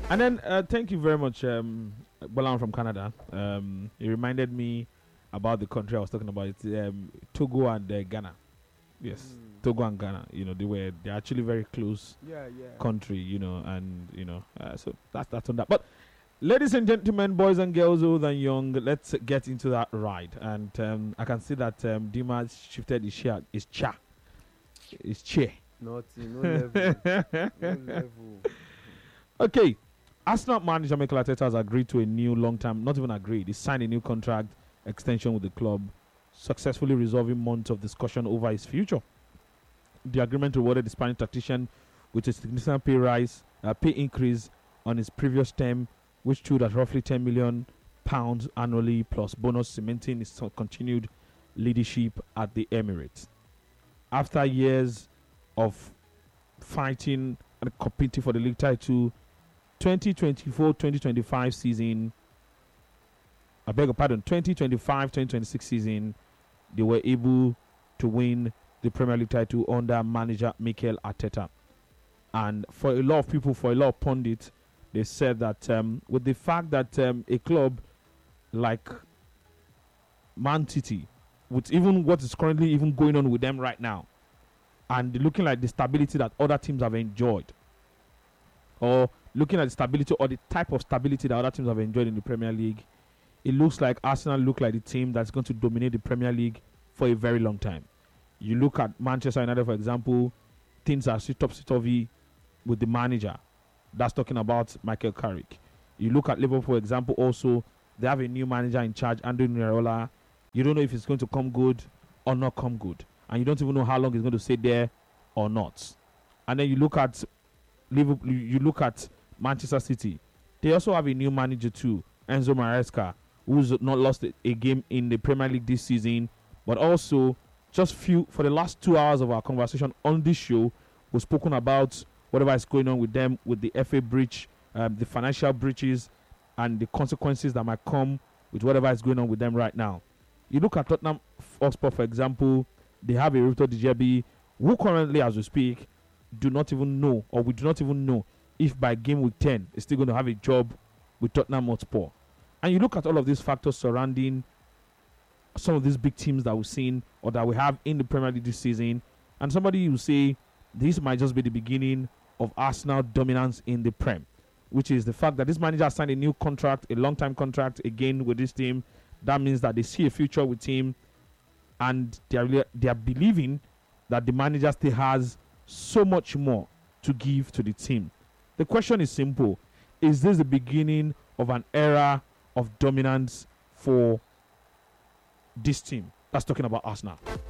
And then thank you very much, Bolan from Canada. He reminded me about the country I was talking about. It's Togo and Ghana. Yes, Togo and Ghana. They're actually very close country. And so that's on that. But ladies and gentlemen, boys and girls, old and young, let's get into that ride. And I can see that Dima shifted his chair. His chair. Nothing, no level. No level. Okay. Arsenal manager Mikel Arteta has agreed to a new long-term, not even agreed, he signed a new contract extension with the club, successfully resolving months of discussion over his future. The agreement rewarded the Spanish tactician with a significant pay increase on his previous term, which stood at roughly £10 million annually, plus bonus, cementing his continued leadership at the Emirates. After years of fighting and competing for the league title, 2024-2025 season, 2025-2026 season, they were able to win the Premier League title under manager Mikel Arteta. And for a lot of people, for a lot of pundits, they said that with the fact that a club like Man City, with even what is currently even going on with them right now, and looking like the stability that other teams have enjoyed, or looking at the stability or the type of stability that other teams have enjoyed in the Premier League, it looks like Arsenal look like the team that's going to dominate the Premier League for a very long time. You look at Manchester United, for example, things are still topsy-turvy with the manager. That's talking about Michael Carrick. You look at Liverpool, for example, also, they have a new manager in charge, Andoni Iraola. You don't know if it's going to come good or not come good. And you don't even know how long it's going to stay there or not. And then you look at Liverpool, you look at Manchester City. They also have a new manager too, Enzo Maresca, who's not lost a game in the Premier League this season, but also for the last 2 hours of our conversation on this show, we've spoken about whatever is going on with them, with the FA breach, the financial breaches, and the consequences that might come with whatever is going on with them right now. You look at Tottenham Hotspur, for example, they have a Roberto De Zerbi, who currently, as we speak, we do not even know if by game week 10 is still going to have a job with Tottenham Hotspur. And you look at all of these factors surrounding some of these big teams that we've seen or that we have in the Premier League this season, and somebody will say this might just be the beginning of Arsenal dominance in the Prem, which is the fact that this manager signed a new contract, a long-time contract again with this team. That means that they see a future with him, and they are believing that the manager still has so much more to give to the team. The question is simple. Is this the beginning of an era of dominance for this team? That's talking about Arsenal.